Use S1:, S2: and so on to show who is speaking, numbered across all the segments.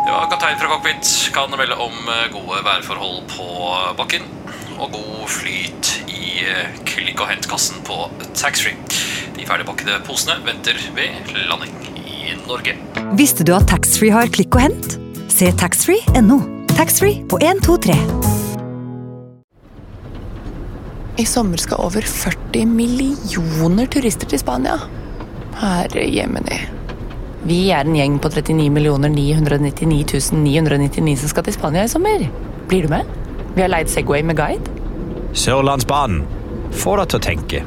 S1: Ja, kaptein fra cockpit kan melde om gode værforhold på bakken og god flyt i klikk- og hentkassen på taxfree. De ferdigpakkede posene venter ved landing i Norge.
S2: Visste du at taxfree har klikk og hent? Se taxfree.no. Taxfree på 1, 2, 3.
S3: I sommer skal over 40 millioner turister til Spania. Herre jemini. Vi en gjeng på 39 999 999 som skal til Spania i sommer. Blir du med? Vi har leid Segway med guide.
S4: Sørlandsbanen. Få deg til å tenke.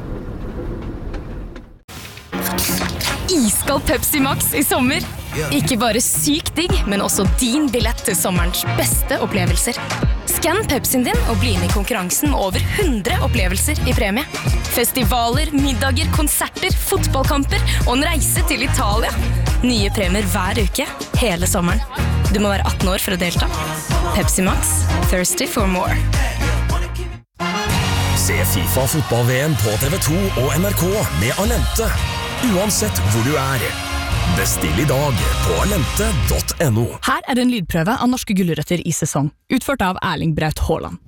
S5: Iskald Pepsi Max i sommer. Ikke bare sykt digg, men også din billett til sommerens beste opplevelser. Skann Pepsien din og bli med i konkurransen med over 100 opplevelser i premie. Festivaler, middager, konserter, fotballkamper og en reise til Italia. Nye premier hver uke, hele sommeren. Du må være 18 år for å delta. Pepsi Max, thirsty for more.
S6: Se FIFA fotball-VM på TV2 og NRK med Alente. Uansett hvor du Bestill i dag på alente.no.
S7: Her en lydprøve av norske gulrøtter i sesong, utført av Erling Braut Haaland.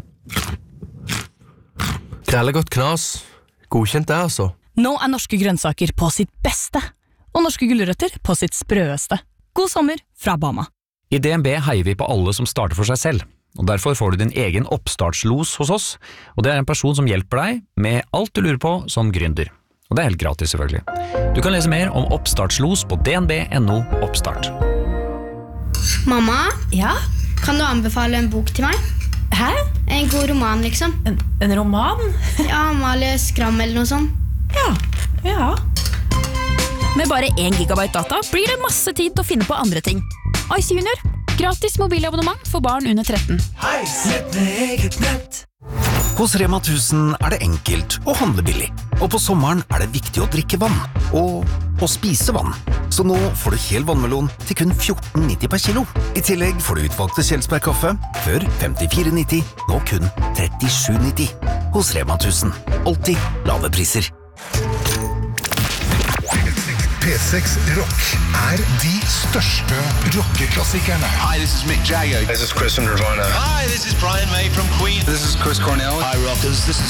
S8: Grellegodt knas. Godkjent det, altså.
S7: Nå norske grønnsaker på sitt beste, og norske gulrøtter på sitt sprøeste. God sommer fra Bama.
S9: I DNB heier vi på alle som starter for seg selv, og derfor får du din egen oppstartslos hos oss, og det en person som hjelper deg med alt du lurer på som gründer. Og det helt gratis selvfølgelig. Du kan lese mer om oppstartslos på dnb.no oppstart.
S10: Mamma?
S11: Ja?
S10: Kan du anbefale en bok til meg?
S11: Hæ?
S10: En god roman, liksom.
S11: En roman?
S10: Ja, Amalie Skram eller noe sånt.
S11: Ja.
S12: Med bare 1 gigabyte data blir det masse tid til å finne på andre ting. Ice Junior. Gratis mobilabonnement for barn under 13.
S13: Hei, sett med eget nett.
S14: Hos Rema 1000 det enkelt å handle billig. Og på sommeren det viktig å drikke vann. Og å spise vann. Så nå får du hel vannmelon til kun 14,90 per kilo. I tillegg får du utvalgte Kjelsberg-kaffe, før 54,90, nå kun 37,90. Hos Rema 1000. Alltid lave priser.
S15: P6 Rock de største rockeklassikerne.
S16: Hi, this is Mick Jagger.
S17: This is Chris from Nirvana.
S16: Hi, this is Brian May from Queen.
S17: This is Chris Cornell.
S16: Hi, rockers. This is